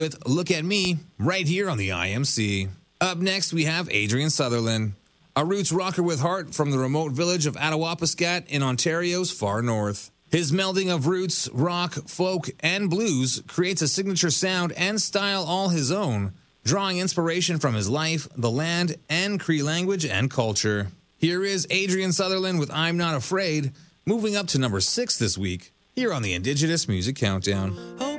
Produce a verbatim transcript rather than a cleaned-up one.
with Look at Me right here on the I M C. Up next, we have Adrian Sutherland, a roots rocker with heart from the remote village of Attawapiskat in Ontario's far north. His melding of roots, rock, folk, and blues creates a signature sound and style all his own, drawing inspiration from his life, the land, and Cree language and culture. Here is Adrian Sutherland with I'm Not Afraid, moving up to number six this week, here on the Indigenous Music Countdown.